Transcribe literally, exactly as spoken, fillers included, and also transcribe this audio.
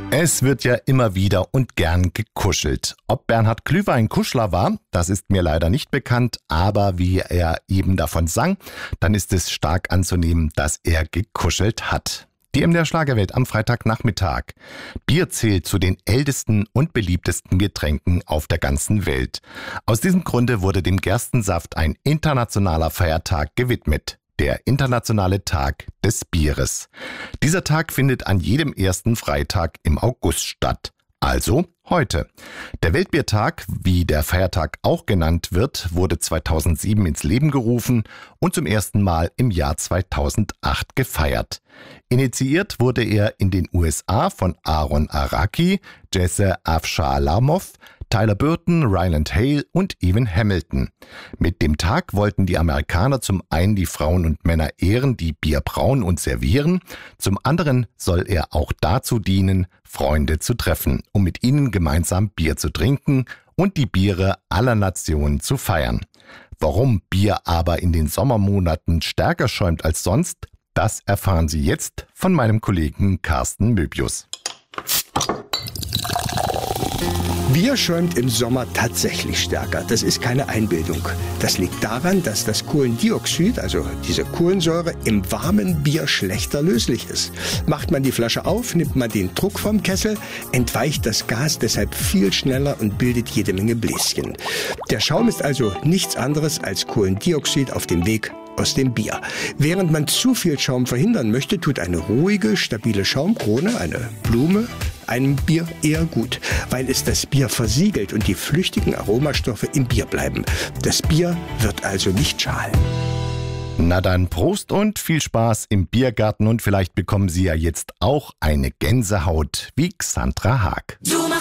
Es wird ja immer wieder und gern gekuschelt. Ob Bernhard Klüver ein Kuschler war, das ist mir leider nicht bekannt, aber wie er eben davon sang, dann ist es stark anzunehmen, dass er gekuschelt hat. Die M D R Schlagerwelt am Freitagnachmittag. Bier zählt zu den ältesten und beliebtesten Getränken auf der ganzen Welt. Aus diesem Grunde wurde dem Gerstensaft ein internationaler Feiertag gewidmet. Der Internationale Tag des Bieres. Dieser Tag findet an jedem ersten Freitag im August statt. Also heute. Der Weltbiertag, wie der Feiertag auch genannt wird, wurde zweitausendsieben ins Leben gerufen und zum ersten Mal im Jahr zweitausendacht gefeiert. Initiiert wurde er in den U S A von Aaron Araki, Jesse Avshalomov, Tyler Burton, Ryland Hale und Evan Hamilton. Mit dem Tag wollten die Amerikaner zum einen die Frauen und Männer ehren, die Bier brauen und servieren. Zum anderen soll er auch dazu dienen, Freunde zu treffen, um mit ihnen gemeinsam Bier zu trinken und die Biere aller Nationen zu feiern. Warum Bier aber in den Sommermonaten stärker schäumt als sonst, das erfahren Sie jetzt von meinem Kollegen Carsten Möbius. Bier schäumt im Sommer tatsächlich stärker. Das ist keine Einbildung. Das liegt daran, dass das Kohlendioxid, also diese Kohlensäure, im warmen Bier schlechter löslich ist. Macht man die Flasche auf, nimmt man den Druck vom Kessel, entweicht das Gas deshalb viel schneller und bildet jede Menge Bläschen. Der Schaum ist also nichts anderes als Kohlendioxid auf dem Weg aus dem Bier. Während man zu viel Schaum verhindern möchte, tut eine ruhige, stabile Schaumkrone, eine Blume, einem Bier eher gut, weil es das Bier versiegelt und die flüchtigen Aromastoffe im Bier bleiben. Das Bier wird also nicht schal. Na dann Prost und viel Spaß im Biergarten und vielleicht bekommen Sie ja jetzt auch eine Gänsehaut wie Xandra Haag.